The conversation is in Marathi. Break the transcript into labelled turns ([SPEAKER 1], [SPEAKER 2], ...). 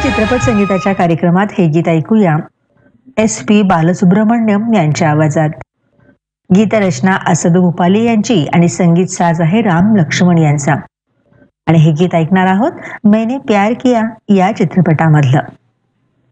[SPEAKER 1] चित्रपट संगीताच्या कार्यक्रमात हे गीत ऐकूया SP बालसुब्रमण्यम यांच्या आवाजात. गीतरचना असद भोपाली यांची आणि संगीत साज आहे राम लक्ष्मण यांचा. आणि हे गीत ऐकणार आहोत मैंने प्यार किया या चित्रपटामधलं.